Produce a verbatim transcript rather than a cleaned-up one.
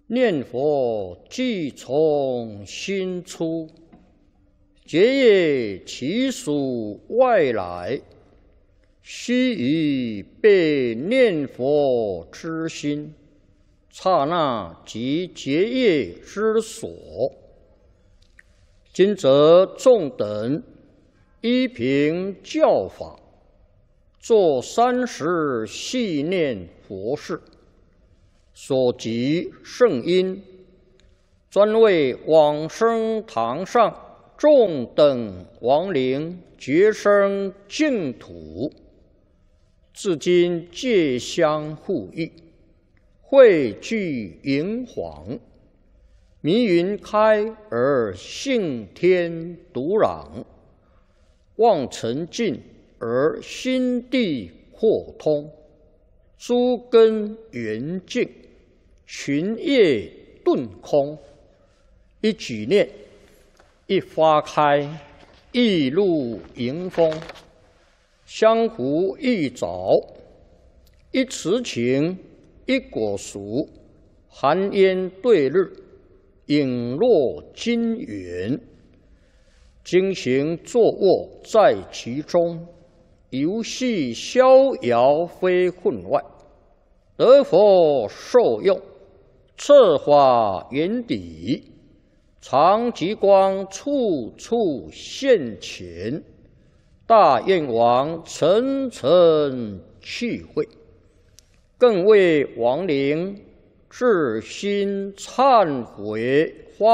念佛即从心出，结业其属外来，须臾被念佛之心，刹那即结业之所。今则众等依凭教法，作三时系念佛事，所及圣因，专为往生堂上众等亡灵觉生净土，至今戒相护益，汇聚银黄。迷云开而性天独朗，望尘尽而心地豁通，诸根圆净，群业顿空。一举念，一花开，一露迎风，相互一早，一慈情，一果熟，寒烟对日，影落金元，经行坐卧在其中，游戏逍遥非分外。得佛受用，策法圆底，常极光处处现前，大愿王层层去会，更为亡灵至心忏悔。